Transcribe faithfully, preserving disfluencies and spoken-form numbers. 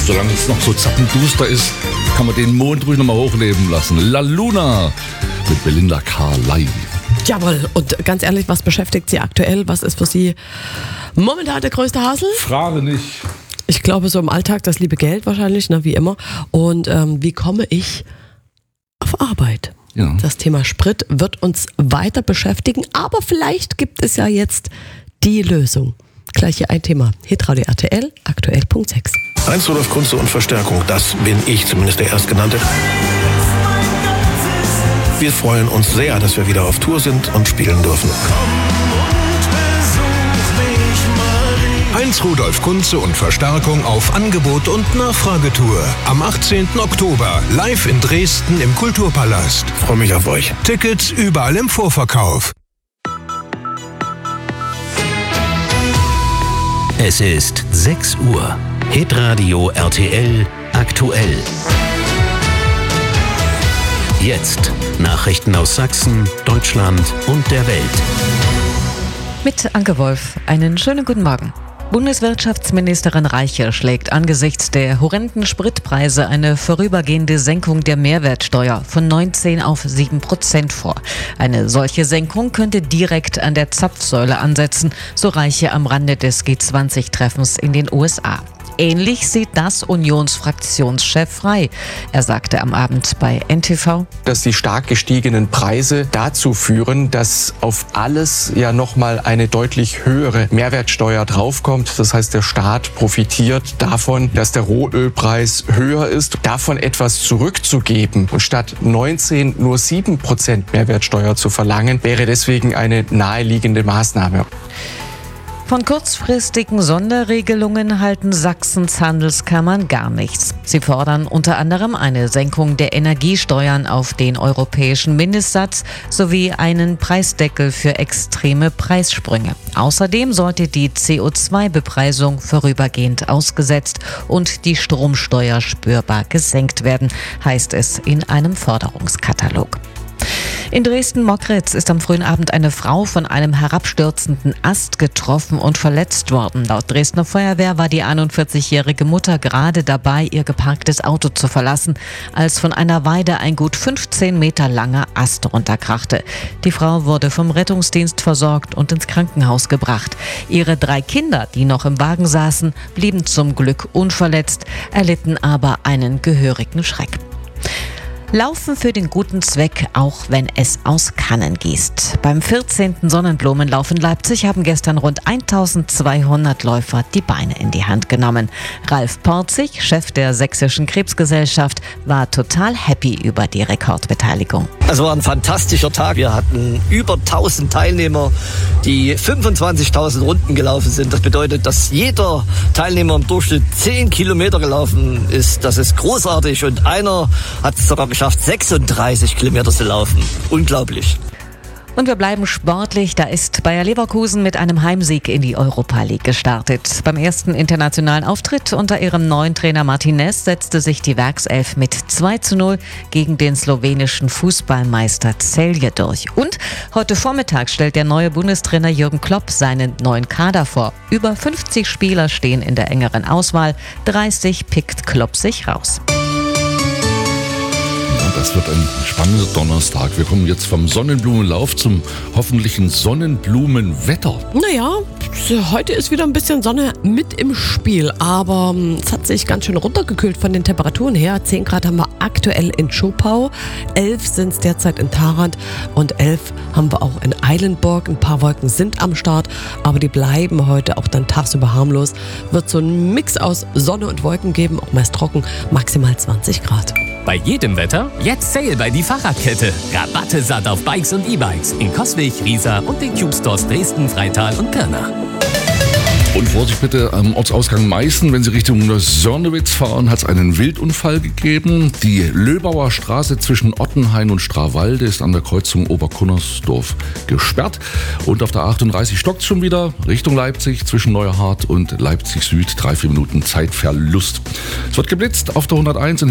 solange es noch so zappenduster ist, kann man den Mond ruhig nochmal hochleben lassen. La Luna mit Belinda Carlisle. Jawohl, und ganz ehrlich, was beschäftigt Sie aktuell? Was ist für Sie momentan der größte Hassel? Frage nicht. Ich glaube, so im Alltag das liebe Geld wahrscheinlich, ne, wie immer. Und ähm, wie komme ich auf Arbeit? Ja. Das Thema Sprit wird uns weiter beschäftigen, aber vielleicht gibt es ja jetzt die Lösung. Gleich hier ein Thema. Hitradio R T L, aktuell Punkt sechs. Heinz Rudolf Kunze und Verstärkung, das bin ich, zumindest der Erstgenannte. Wir freuen uns sehr, dass wir wieder auf Tour sind und spielen dürfen. Heinz Rudolf Kunze und Verstärkung auf Angebot und Nachfragetour. Am achtzehnten Oktober live in Dresden im Kulturpalast. Ich freue mich auf euch. Tickets überall im Vorverkauf. Es ist sechs Uhr. Hitradio R T L aktuell. Jetzt Nachrichten aus Sachsen, Deutschland und der Welt. Mit Anke Wolf, einen schönen guten Morgen. Bundeswirtschaftsministerin Reiche schlägt angesichts der horrenden Spritpreise eine vorübergehende Senkung der Mehrwertsteuer von neunzehn auf sieben Prozent vor. Eine solche Senkung könnte direkt an der Zapfsäule ansetzen, so Reiche am Rande des G zwanzig Treffens in den U S A. Ähnlich sieht das Unionsfraktionschef Frey. Er sagte am Abend bei N T V, dass die stark gestiegenen Preise dazu führen, dass auf alles ja nochmal eine deutlich höhere Mehrwertsteuer draufkommt. Das heißt, der Staat profitiert davon, dass der Rohölpreis höher ist. Davon etwas zurückzugeben und statt neunzehn nur sieben Prozent Mehrwertsteuer zu verlangen, wäre deswegen eine naheliegende Maßnahme. Von kurzfristigen Sonderregelungen halten Sachsens Handelskammern gar nichts. Sie fordern unter anderem eine Senkung der Energiesteuern auf den europäischen Mindestsatz sowie einen Preisdeckel für extreme Preissprünge. Außerdem sollte die C O zwei Bepreisung vorübergehend ausgesetzt und die Stromsteuer spürbar gesenkt werden, heißt es in einem Forderungskatalog. In Dresden-Mockritz ist am frühen Abend eine Frau von einem herabstürzenden Ast getroffen und verletzt worden. Laut Dresdner Feuerwehr war die einundvierzigjährige Mutter gerade dabei, ihr geparktes Auto zu verlassen, als von einer Weide ein gut fünfzehn Meter langer Ast runterkrachte. Die Frau wurde vom Rettungsdienst versorgt und ins Krankenhaus gebracht. Ihre drei Kinder, die noch im Wagen saßen, blieben zum Glück unverletzt, erlitten aber einen gehörigen Schreck. Laufen für den guten Zweck, auch wenn es aus Kannen gießt. Beim vierzehnten Sonnenblumenlauf in Leipzig haben gestern rund eintausendzweihundert Läufer die Beine in die Hand genommen. Ralf Porzig, Chef der Sächsischen Krebsgesellschaft, war total happy über die Rekordbeteiligung. Es war ein fantastischer Tag. Wir hatten über tausend Teilnehmer, die fünfundzwanzigtausend Runden gelaufen sind. Das bedeutet, dass jeder Teilnehmer im Durchschnitt zehn Kilometer gelaufen ist. Das ist großartig. Und einer hat es sogar geschafft, sechsunddreißig Kilometer zu laufen. Unglaublich. Und wir bleiben sportlich. Da ist Bayer Leverkusen mit einem Heimsieg in die Europa League gestartet. Beim ersten internationalen Auftritt unter ihrem neuen Trainer Martinez setzte sich die Werkself mit zwei zu null gegen den slowenischen Fußballmeister Celje durch. Und heute Vormittag stellt der neue Bundestrainer Jürgen Klopp seinen neuen Kader vor. Über fünfzig Spieler stehen in der engeren Auswahl. dreißig pickt Klopp sich raus. Das wird ein spannender Donnerstag. Wir kommen jetzt vom Sonnenblumenlauf zum hoffentlichen Sonnenblumenwetter. Naja, heute ist wieder ein bisschen Sonne mit im Spiel, aber es hat sich ganz schön runtergekühlt von den Temperaturen her. zehn Grad haben wir aktuell in Schopau, elf sind es derzeit in Tharandt und elf haben wir auch in Eilenburg. Ein paar Wolken sind am Start, aber die bleiben heute auch dann tagsüber harmlos. Wird so ein Mix aus Sonne und Wolken geben, auch meist trocken, maximal zwanzig Grad. Bei jedem Wetter jetzt Sale bei die Fahrradkette. Rabatte satt auf Bikes und E-Bikes in Coswig, Riesa und den Cube Stores Dresden, Freital und Pirna. Und Vorsicht bitte am Ortsausgang Meißen, wenn Sie Richtung Sörnewitz fahren, hat es einen Wildunfall gegeben. Die Löbauer Straße zwischen Ottenhain und Strawalde ist an der Kreuzung Oberkunnersdorf gesperrt. Und auf der achtunddreißig stockt schon wieder Richtung Leipzig zwischen Neuerhardt und Leipzig Süd. Drei, vier Minuten Zeitverlust. Es wird geblitzt auf der hunderteins in